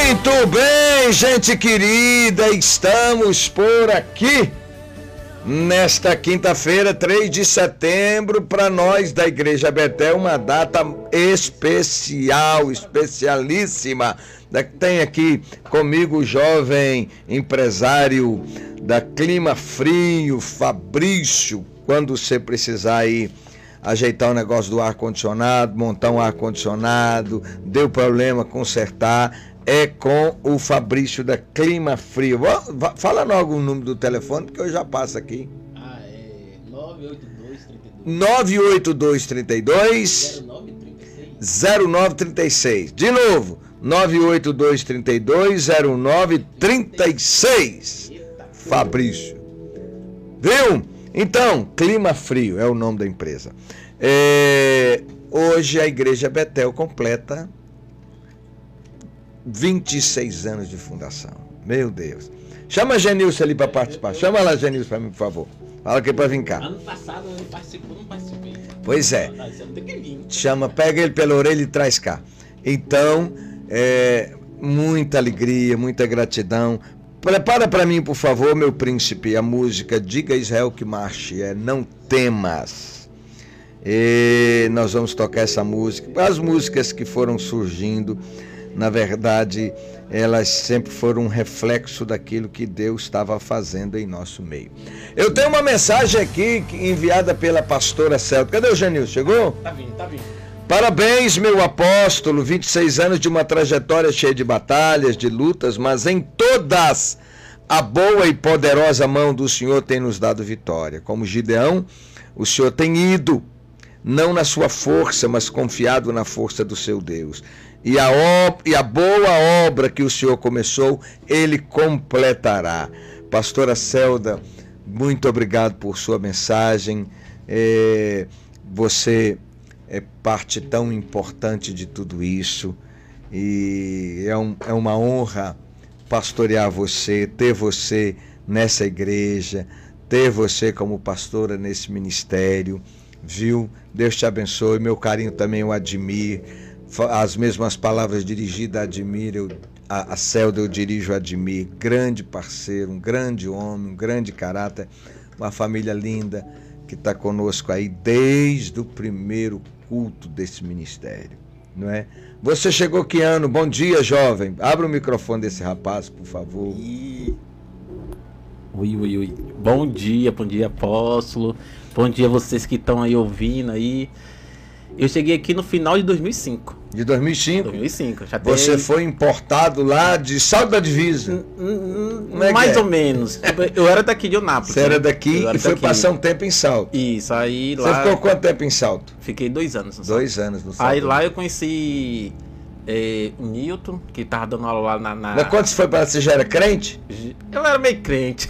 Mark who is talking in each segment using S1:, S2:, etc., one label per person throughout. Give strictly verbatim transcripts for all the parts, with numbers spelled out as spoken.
S1: Muito bem, gente querida, estamos por aqui nesta quinta-feira, três de setembro, para nós da Igreja Betel, uma data especial, especialíssima. Tem aqui comigo o jovem empresário da Clima Frio, Fabrício. Quando você precisar aí ajeitar o negócio do ar-condicionado, montar um ar-condicionado, deu problema, consertar, é com o Fabrício da Clima Frio. Fala logo o número do telefone, porque eu já passo aqui.
S2: Ah, é nove oito dois, três dois.
S1: nove oito dois, três dois. zero nove três seis. De novo, nove oito dois, três dois, zero nove três seis. Fabrício. Viu? Então, Clima Frio é o nome da empresa. É, hoje a Igreja Betel completa vinte e seis anos de fundação. Meu Deus. Chama a Genilson ali para participar. Chama lá, Genilson, para mim, por favor. Fala aqui para vir cá.
S2: Ano passado eu participou, não participei.
S1: Pois é.
S2: Você não tem que vir.
S1: Chama, pega ele pela orelha e traz cá. Então, é, muita alegria, muita gratidão. Prepara para mim, por favor, meu príncipe, a música Diga a Israel que marche, é Não Temas. E nós vamos tocar essa música. As músicas que foram surgindo, na verdade, elas sempre foram um reflexo daquilo que Deus estava fazendo em nosso meio. Eu tenho uma mensagem aqui enviada pela pastora Celta. Cadê o Janil? Chegou?
S2: Tá vindo, tá vindo.
S1: Parabéns, meu apóstolo, vinte e seis anos de uma trajetória cheia de batalhas, de lutas, mas em todas a boa e poderosa mão do Senhor tem nos dado vitória. Como Gideão, o Senhor tem ido, não na sua força, mas confiado na força do seu Deus. E a, e a boa obra que o Senhor começou, Ele completará. Pastora Celda, muito obrigado por sua mensagem. É, você é parte tão importante de tudo isso. E é, um, é uma honra pastorear você, ter você nessa igreja, ter você como pastora nesse ministério. Viu? Deus te abençoe. Meu carinho também o Admir. As mesmas palavras dirigidas a Admir, eu, a, a Celda eu dirijo a Admir, grande parceiro, um grande homem, um grande caráter, uma família linda que está conosco aí desde o primeiro culto desse ministério, não é? Você chegou que ano? Bom dia, jovem. Abra o microfone desse rapaz, por favor.
S2: Ui, ui, ui. Bom dia, bom dia, apóstolo. Bom dia vocês que estão aí ouvindo aí. Eu cheguei aqui no final de dois mil e cinco.
S1: De dois mil e cinco?
S2: dois mil e cinco. Já
S1: Você
S2: tem...
S1: foi importado lá de Salto da Divisa?
S2: É mais é? ou menos. Eu era daqui de Eunápolis.
S1: Você era daqui e foi
S2: daqui.
S1: passar um tempo em Salto.
S2: Isso, aí lá...
S1: Você ficou quanto tempo em Salto?
S2: Fiquei dois anos no Salto.
S1: Dois anos no Salto.
S2: Aí lá eu conheci é, o Newton, que tava dando aula lá na... na...
S1: Mas quando você foi para lá, você já era crente?
S2: Eu era meio crente.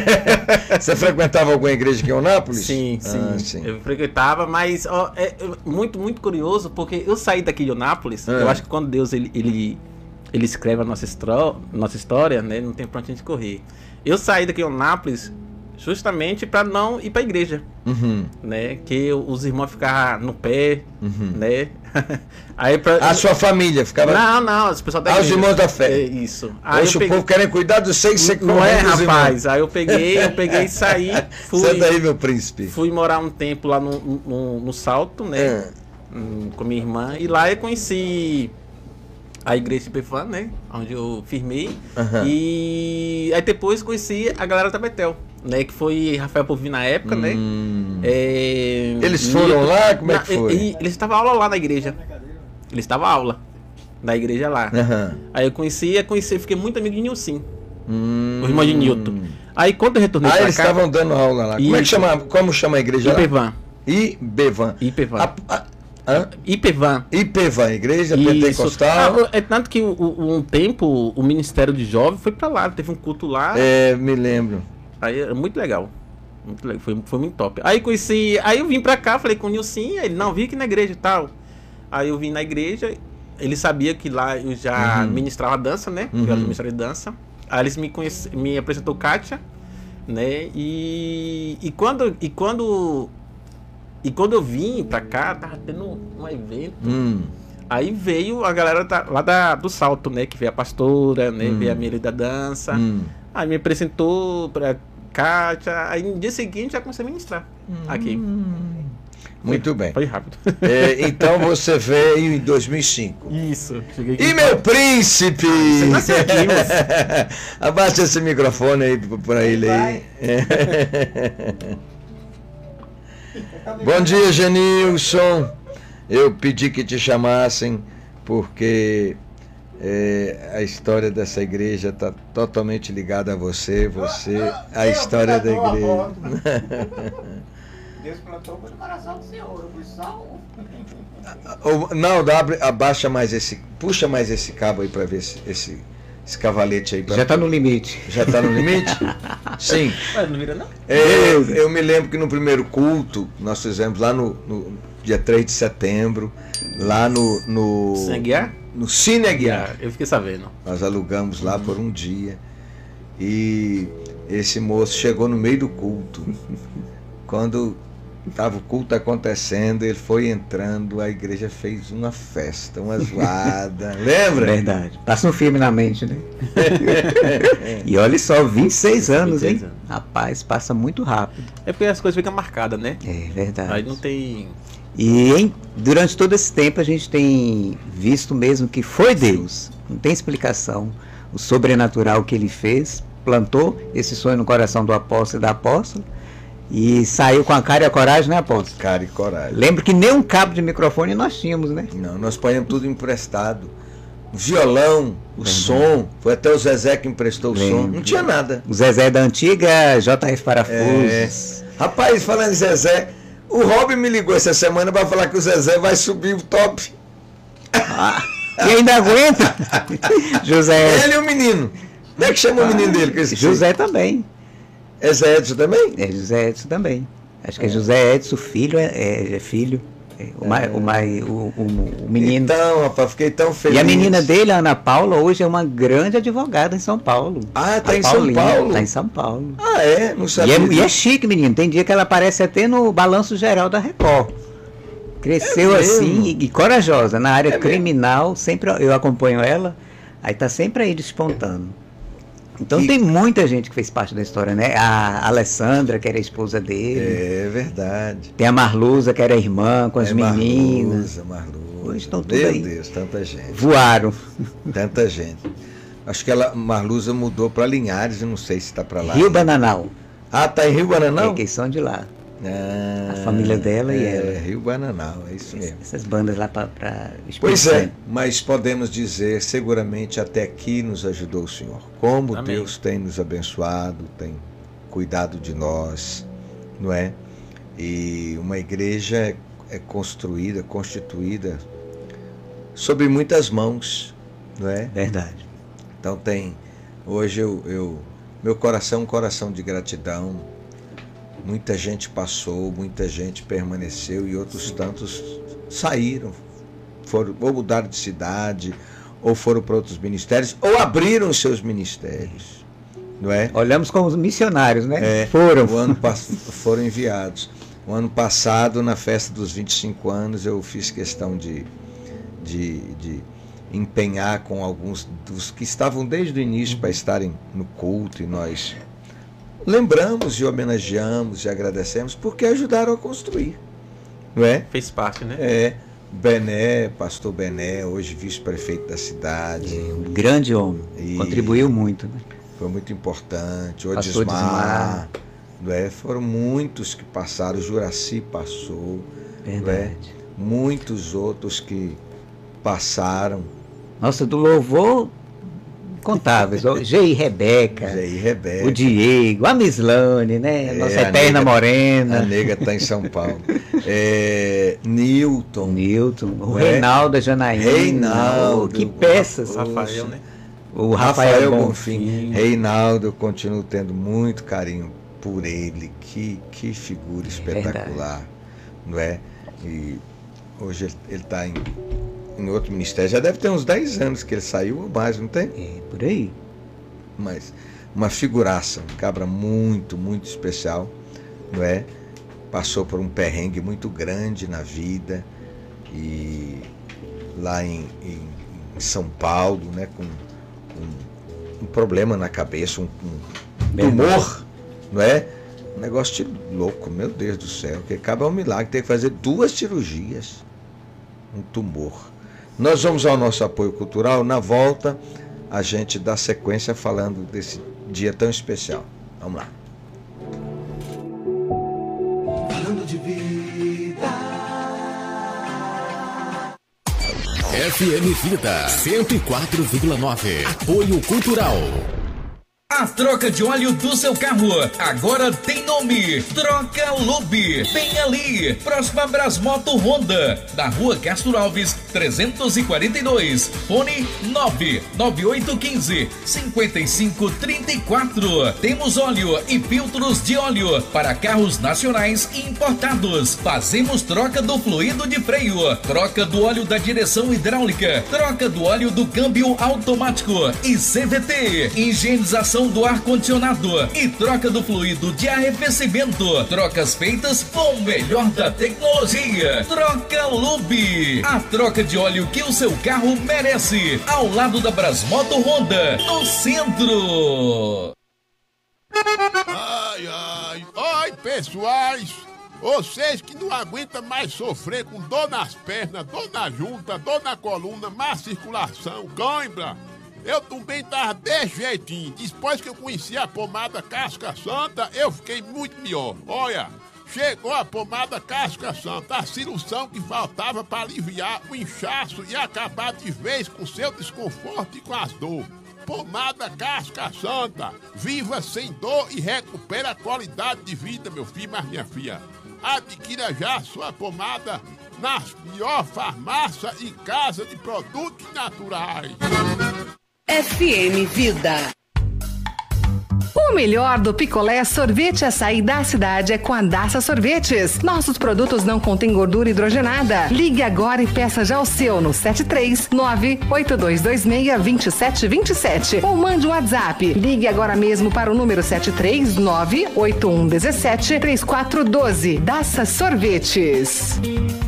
S1: Você frequentava alguma igreja aqui em Eunápolis?
S2: Sim, sim.
S1: Ah, sim.
S2: Eu frequentava, mas ó, é muito, muito curioso, porque eu saí daqui de Eunápolis, ah. eu acho que quando Deus ele, ele, ele escreve a nossa, estro, nossa história, né, não tem pra onde a gente correr. Eu saí daqui de Eunápolis justamente para não ir para a igreja,
S1: uhum.
S2: né, que os irmãos ficavam no pé,
S1: uhum.
S2: né. Aí pra...
S1: A sua família ficava...
S2: Não, não, os pessoal da
S1: igreja. Ah, os irmãos da fé.
S2: É, isso. Aí
S1: Hoje o
S2: peguei...
S1: povo querem cuidar dos seis, você
S2: Não é, rapaz. Aí eu peguei, eu peguei e saí. Fui,
S1: Senta aí, meu príncipe.
S2: Fui morar um tempo lá no, no, no Salto, né? É. Com minha irmã. E lá eu conheci a igreja de Befan, né? Onde eu firmei. Uhum. E aí depois conheci a galera da Betel, né? Que foi Rafael Povim na época, hum. né? É...
S1: Eles foram e... lá? Como é que foi?
S2: E, e, eles estavam aula lá na igreja. Eles estavam aula na igreja lá. Uhum. Aí eu conheci, conheci, fiquei muito amigo de Nilson. Hum. O irmão de Newton. Aí quando eu retornei
S1: ah,
S2: pra
S1: eles
S2: cá...
S1: estavam dando aula lá.
S2: E...
S1: Como é que chama, como chama a igreja
S2: Ipevan.
S1: lá? Ipevan.
S2: Ipevan.
S1: A, a, a,
S2: Ipevan.
S1: Ipevan, igreja
S2: Isso.
S1: pentecostal.
S2: Ah, é tanto que um, um tempo o Ministério de Jovem foi pra lá, teve um culto lá.
S1: É, me lembro.
S2: Aí é muito legal. Muito legal. Foi, foi muito top. Aí conheci. Aí eu vim pra cá, falei com o Nilson, ele não, vim aqui na igreja e tal. Aí eu vim na igreja, ele sabia que lá eu já uhum. ministrava dança, né? Uhum. Eu era ministério de dança. Aí eles me, conhece, me apresentou Kátia, né? E, e, quando, e, quando, e quando eu vim pra cá, tava tendo um evento.
S1: Hum.
S2: Aí veio a galera da, lá da, do Salto, né? Que veio a pastora, né?
S1: Hum.
S2: Veio a Mili da dança.
S1: Hum.
S2: Aí me apresentou pra Kátia. Aí no dia seguinte já comecei a ministrar aqui.
S1: Muito
S2: foi,
S1: bem.
S2: Foi rápido.
S1: É, então você veio em dois mil e cinco.
S2: Isso. Cheguei aqui.
S1: E meu príncipe!
S2: Ah, você nasceu aqui, moço.
S1: Abaixa esse microfone aí pra ele aí. Bom dia, Genilson. Eu pedi que te chamassem porque é, a história dessa igreja está totalmente ligada a você, você, a história da igreja.
S3: Deus plantou no coração do Senhor, eu fui só
S1: um. Não, dá, abaixa mais esse, puxa mais esse cabo aí para ver esse, esse, esse cavalete aí. Pra...
S4: Já está no limite.
S1: Já está no limite? Sim.
S2: Mas não vira não?
S1: É, eu me lembro que no primeiro culto, nós fizemos lá no, no dia três de setembro, lá no... no
S2: Cine Aguiar?
S1: No Cine Aguiar.
S2: Eu fiquei sabendo.
S1: Nós alugamos lá por um dia e esse moço chegou no meio do culto. Quando estava o culto acontecendo, ele foi entrando, a igreja fez uma festa, uma zoada. Lembra?
S4: Verdade. Passa um filme na mente, né? E olha só, vinte e seis anos,
S2: vinte e seis
S4: hein?
S2: anos.
S4: Rapaz, passa muito rápido.
S2: É porque as coisas ficam marcadas, né?
S4: É verdade.
S2: Aí não tem...
S4: E em, durante todo esse tempo a gente tem visto mesmo que foi Deus. Não tem explicação. O sobrenatural que ele fez, plantou esse sonho no coração do apóstolo e da apóstola e saiu com a cara e a coragem, né, apóstolo?
S1: Cara e coragem.
S4: Lembro que nem um cabo de microfone nós tínhamos, né?
S1: Não, nós ponhamos tudo emprestado. O violão, o
S4: Verdade.
S1: som, foi até o Zezé que emprestou o
S4: Lembro.
S1: som. Não tinha nada.
S4: O Zezé da antiga J F Parafusos.
S1: É. Rapaz, falando em Zezé, o Robin me ligou essa semana para falar que o Zezé vai subir o top.
S4: Ah, e ainda aguenta? José.
S1: Ele e o menino. Como é que chama o menino dele? Que eu esqueci?
S4: José também.
S1: É Zé Edson também?
S4: É José Edson também. Acho que é José Edson, filho, é, é, é filho. É, o, mai, o, mai, o, o, o menino.
S1: Então, rapaz, fiquei tão feliz.
S4: E a menina dele, a Ana Paula, hoje é uma grande advogada em São Paulo.
S1: Ah, tá
S4: A
S1: em
S4: Paulinha,
S1: São Paulo?
S4: Tá em São Paulo.
S1: Ah, é? Não
S4: E
S1: sabia.
S4: é, e é chique, menino. Tem dia que ela aparece até no Balanço Geral da Record. Cresceu
S1: É
S4: assim
S1: mesmo?
S4: e, e corajosa. Na área
S1: É
S4: criminal, sempre eu acompanho ela, aí tá sempre aí despontando. Então
S1: E-
S4: tem muita gente que fez parte da história, né? A Alessandra, que era a esposa dele.
S1: É verdade.
S4: Tem a Marluza, que era irmã com as
S1: é
S4: meninas.
S1: Marluza, Marluza.
S4: Hoje estão tudo
S1: Meu
S4: aí.
S1: Deus, tanta gente.
S4: Voaram.
S1: Tanta gente. Acho que ela, Marluza mudou para Linhares, eu não sei se está para lá.
S4: Rio Bananal.
S1: Ah, tá em Rio Bananal?
S4: É, que são de lá.
S1: Ah,
S4: A família dela e
S1: é,
S4: ela.
S1: Rio Bananal, é isso mesmo.
S4: Essas bandas lá para
S1: Pois é, mas podemos dizer, seguramente até aqui nos ajudou o Senhor. Como
S2: Amém.
S1: Deus tem nos abençoado, tem cuidado de nós, não é? E uma igreja é, é construída, constituída sob muitas mãos, não é?
S4: Verdade.
S1: Então tem, hoje eu, eu meu coração é um coração de gratidão. Muita gente passou, muita gente permaneceu e outros tantos saíram, foram ou mudaram de cidade, ou foram para outros ministérios, ou abriram seus ministérios, não é?
S4: Olhamos como os missionários, né?
S1: É,
S4: Foram.
S1: O ano pass- foram enviados. O ano passado, na festa dos vinte e cinco anos, eu fiz questão de, de, de empenhar com alguns dos que estavam desde o início para estarem no culto, e nós lembramos e homenageamos e agradecemos porque ajudaram a construir, não é?
S2: Fez parte, né?
S1: É, Bené, pastor Bené, hoje vice-prefeito da cidade,
S4: Um grande homem.
S1: E-
S4: Contribuiu muito, né?
S1: foi muito importante. O
S4: Pastor
S1: Odismar,
S4: Odismar.
S1: não é? Foram muitos que passaram, o Juraci passou,
S4: Verdade.
S1: muitos outros que passaram,
S4: Nossa, do louvor, contáveis. O G I Rebeca,
S1: Jair Rebeca,
S4: o Diego, a Mislane, né?
S1: É,
S4: Nossa
S1: a
S4: eterna
S1: nega-
S4: morena.
S1: a nega está em São Paulo, é, Newton,
S4: O Newton, o
S1: É.
S4: Reinaldo, a Janaína.
S1: Reinaldo,
S4: Oh, que peças.
S2: O Rafael, né?
S4: O
S1: Rafael,
S4: Rafael,
S1: Bonfim,
S4: Bonfim.
S1: Reinaldo, eu continuo tendo muito carinho por ele, que, que figura espetacular,
S4: verdade.
S1: não é? E hoje ele está em, em outro ministério, já deve ter uns dez anos que ele saiu ou mais, não tem?
S4: É, por aí.
S1: Mas uma figuraça, um cabra muito, muito especial, não é? Passou por um perrengue muito grande na vida e lá em, em, em São Paulo, né, com, com um problema na cabeça, um, um tumor, não é? Um negócio de louco, meu Deus do céu, que acaba um milagre, tem que fazer duas cirurgias, um tumor. Nós vamos ao nosso apoio cultural, na volta a gente dá sequência falando desse dia tão especial. Vamos lá.
S5: Falando de vida.
S6: F M Vida cento e quatro vírgula nove. Apoio cultural.
S7: A troca de óleo do seu carro agora tem nome: Troca Lube. Bem ali, próxima Brasmoto Honda, na rua Castro Alves, trezentos e quarenta e dois. Fone nove nove oito um cinco, cinco cinco três quatro. Temos óleo e filtros de óleo para carros nacionais e importados. Fazemos troca do fluido de freio, troca do óleo da direção hidráulica, troca do óleo do câmbio automático e C V T, higienização do ar-condicionado e troca do fluido de arrefecimento. Trocas feitas com o melhor da tecnologia. Troca Lube, a troca de óleo que o seu carro merece, ao lado da Brasmoto Honda, no centro.
S8: Ai, ai, oi, pessoais. Vocês que não aguentam mais sofrer com dor nas pernas, dor na junta, dor na coluna, má circulação, cãibra. Eu também tava desse jeitinho. Depois que eu conheci a pomada Casca Santa, eu fiquei muito melhor. Olha, chegou a pomada Casca Santa, a solução que faltava para aliviar o inchaço e acabar de vez com seu desconforto e com as dores. Pomada Casca Santa, viva sem dor e recupera a qualidade de vida, meu filho, mas minha filha. Adquira já sua pomada nas melhores farmácias e casa de produtos naturais.
S9: F M Vida. O melhor do picolé sorvete açaí da cidade é com a Daça Sorvetes. Nossos produtos não contêm gordura hidrogenada. Ligue agora e peça já o seu no sete três nove oito dois dois seis dois sete dois sete ou mande um WhatsApp. Ligue agora mesmo para o número sete três nove oito um um sete três quatro um dois. Daça Sorvetes.